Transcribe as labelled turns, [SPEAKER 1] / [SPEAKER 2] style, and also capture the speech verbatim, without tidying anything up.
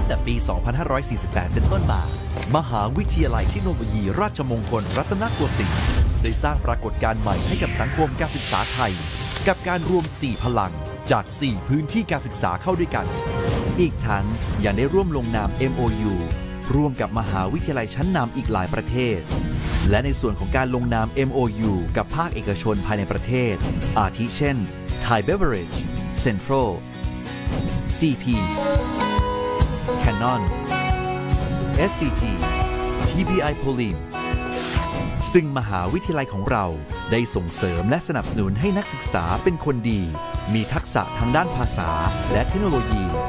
[SPEAKER 1] แต่ปี สองพันห้าร้อยสี่สิบแปด เป็นต้นมา มหาวิทยาลัยเทคโนโลยีราชมงคลรัตนโกสินทร์ได้สร้างปรากฏการณ์ใหม่ให้กับสังคมการศึกษาไทยกับการรวม สี่ พลังจาก สี่ พื้นที่การศึกษาเข้าด้วยกันอีกทั้งยังได้ร่วมลงนาม เอ็ม โอ ยู ร่วมกับมหาวิทยาลัยชั้นนำอีกหลายประเทศและในส่วนของการลงนาม เอ็ม โอ ยู กับภาคเอกชนภายในประเทศอาทิเช่น Thai Beverage Central ซี พี Canon เอส ซี จี ที บี ไอ Poline ซึ่งมหาวิทยาลัยของเราได้ส่งเสริมและสนับสนุนให้นักศึกษาเป็นคนดีมีทักษะทางด้านภาษาและเทคโนโลยี